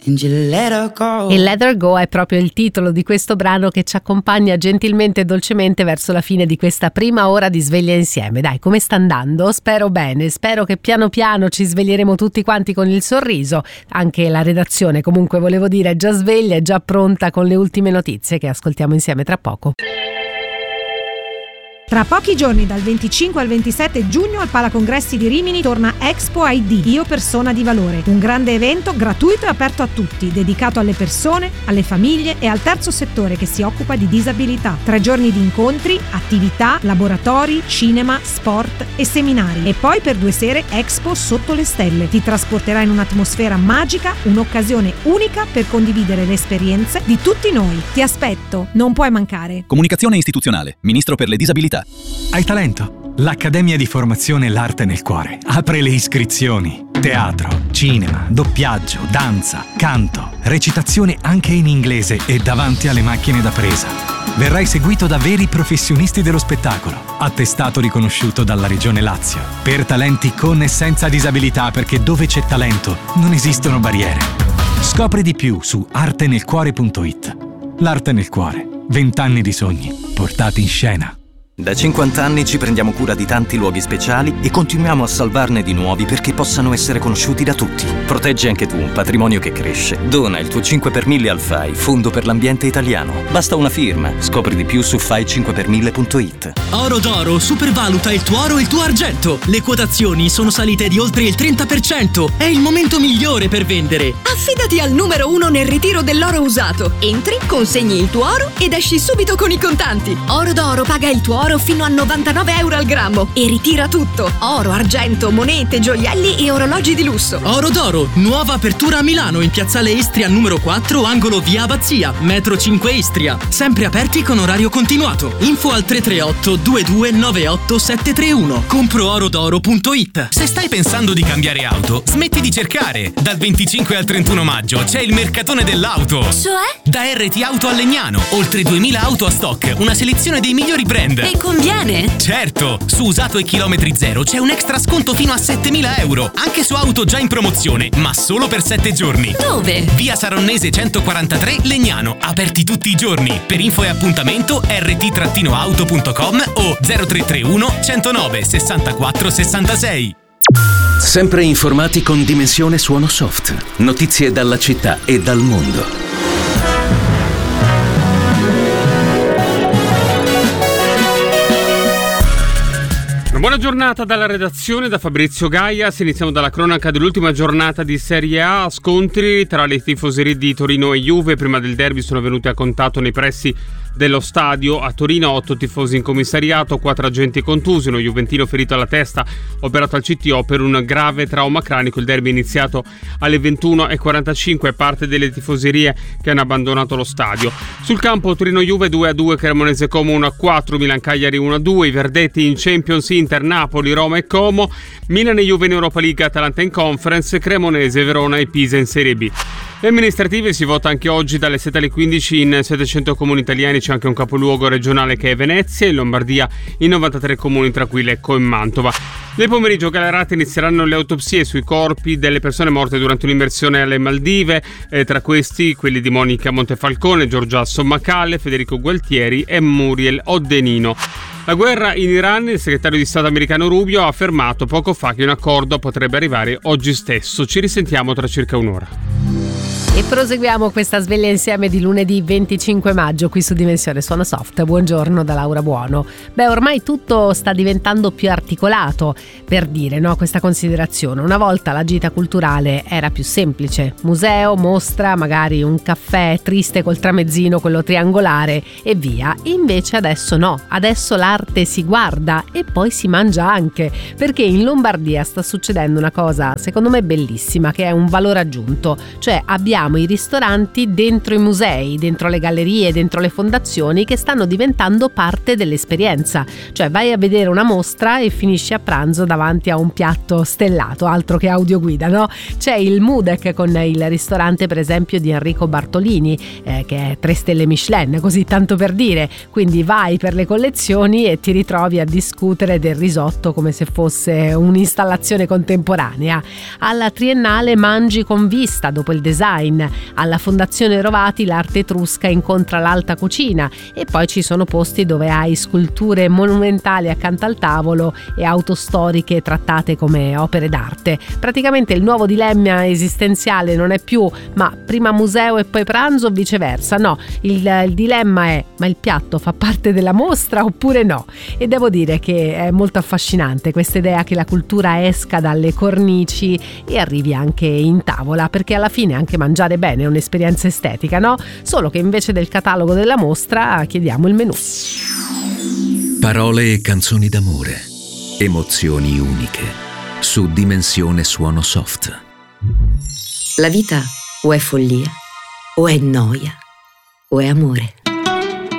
and you let her go. E Let Her Go è proprio il titolo di questo brano che ci accompagna gentilmente e dolcemente verso la fine di questa prima ora di sveglia insieme. Dai, come sta andando? Spero bene, spero che piano piano ci sveglieremo tutti quanti con il sorriso. Anche la redazione, comunque volevo dire, è già sveglia, è già pronta con le ultime notizie che ascoltiamo insieme tra poco. Tra pochi giorni, dal 25 al 27 giugno, al Palacongressi di Rimini torna Expo ID, Io Persona di Valore, un grande evento gratuito e aperto a tutti, dedicato alle persone, alle famiglie e al terzo settore che si occupa di disabilità. 3 giorni di incontri, attività, laboratori, cinema, sport e seminari. E poi per 2 sere Expo sotto le stelle. Ti trasporterà in un'atmosfera magica, un'occasione unica per condividere le esperienze di tutti noi. Ti aspetto, non puoi mancare. Comunicazione istituzionale, Ministro per le Disabilità. Hai talento? L'Accademia di Formazione L'Arte nel Cuore apre le iscrizioni. Teatro, cinema, doppiaggio, danza, canto, recitazione anche in inglese e davanti alle macchine da presa. Verrai seguito da veri professionisti dello spettacolo, attestato riconosciuto dalla Regione Lazio. Per talenti con e senza disabilità, perché dove c'è talento non esistono barriere. Scopri di più su artenelcuore.it. L'Arte nel Cuore. 20 anni di sogni portati in scena. Da 50 anni ci prendiamo cura di tanti luoghi speciali e continuiamo a salvarne di nuovi perché possano essere conosciuti da tutti. Proteggi anche tu un patrimonio che cresce. Dona il tuo 5 per 1000 al FAI, Fondo per l'Ambiente Italiano. Basta una firma. Scopri di più su fai5per1000.it. Oro d'Oro supervaluta il tuo oro e il tuo argento. Le quotazioni sono salite di oltre il 30%. È il momento migliore per vendere. Affidati al numero 1 nel ritiro dell'oro usato. Entri, consegni il tuo oro ed esci subito con i contanti. Oro d'Oro paga il tuo oro fino a 99 euro al grammo e ritira tutto: oro, argento, monete, gioielli e orologi di lusso. Oro d'Oro, nuova apertura a Milano in piazzale Istria numero 4, angolo via Abbazia, metro 5 Istria. Sempre aperti con orario continuato. Info al 338 2298 731. Compro-orodoro.it. Se stai pensando di cambiare auto, smetti di cercare. Dal 25 al 31 maggio c'è il mercatone dell'auto. Cioè? Da RT Auto a Legnano, oltre 2000 auto a stock, una selezione dei migliori brand. E conviene? Certo, su usato e chilometri zero c'è un extra sconto fino a 7.000 euro, anche su auto già in promozione, ma solo per 7 giorni. Dove? Via Saronnese 143 Legnano, aperti tutti i giorni. Per info e appuntamento rt-auto.com o 0331 109 64 66. Sempre informati con Dimensione Suono Soft. Notizie dalla città e dal mondo. Buona giornata dalla redazione, da Fabrizio Gaias. Iniziamo dalla cronaca dell'ultima giornata di Serie A. Scontri tra le tifoserie di Torino e Juve. Prima del derby sono venuti a contatto nei pressi dello stadio. A Torino 8 tifosi in commissariato, 4 agenti contusi, uno juventino ferito alla testa, operato al CTO per un grave trauma cranico. Il derby è iniziato alle 21:45, parte delle tifoserie che hanno abbandonato lo stadio. Sul campo Torino-Juve 2-2, Cremonese Como 1-4, Milan-Cagliari 1-2, i Verdetti in Champions, Inter, Napoli, Roma e Como, Milan e Juve in Europa League, Atalanta in Conference, Cremonese, Verona e Pisa in Serie B. Le amministrative si vota anche oggi dalle 7 alle 15 in 700 comuni italiani. C'è anche un capoluogo regionale che è Venezia, in Lombardia in 93 comuni tra cui Lecco e Mantova. Nel pomeriggio Gallerate inizieranno le autopsie sui corpi delle persone morte durante un'immersione alle Maldive, tra questi quelli di Monica Montefalcone, Giorgia Sommacale, Federico Gualtieri e Muriel Oddenino. La guerra in Iran, il segretario di Stato americano Rubio ha affermato poco fa che un accordo potrebbe arrivare oggi stesso. Ci risentiamo tra circa un'ora. E proseguiamo questa sveglia insieme di lunedì 25 maggio qui su Dimensione Suono Soft. Buongiorno da Laura Buono. Ormai tutto sta diventando più articolato, per dire, no? Questa considerazione. Una volta la gita culturale era più semplice. Museo, mostra, magari un caffè triste col tramezzino, quello triangolare e via. Invece adesso no. Adesso l'arte si guarda e poi si mangia anche, perché in Lombardia sta succedendo una cosa secondo me bellissima, che è un valore aggiunto. Cioè abbiamo i ristoranti dentro i musei, dentro le gallerie, dentro le fondazioni, che stanno diventando parte dell'esperienza. Cioè vai a vedere una mostra e finisci a pranzo davanti a un piatto stellato, altro che audioguida, no? C'è il Mudec con il ristorante per esempio di Enrico Bartolini, che è 3 stelle Michelin, così tanto per dire. Quindi vai per le collezioni e ti ritrovi a discutere del risotto come se fosse un'installazione contemporanea. Alla Triennale mangi con vista dopo il design, design. Alla Fondazione Rovati l'arte etrusca incontra l'alta cucina e poi ci sono posti dove hai sculture monumentali accanto al tavolo e auto storiche trattate come opere d'arte. Praticamente il nuovo dilemma esistenziale non è più ma prima museo e poi pranzo o viceversa, no, il dilemma è: ma il piatto fa parte della mostra oppure no? E devo dire che è molto affascinante questa idea che la cultura esca dalle cornici e arrivi anche in tavola, perché alla fine anche mangiare bene è un'esperienza estetica, no? Solo che invece del catalogo della mostra chiediamo il menù. Parole e canzoni d'amore, emozioni uniche, su Dimensione Suono Soft. La vita o è follia, o è noia, o è amore.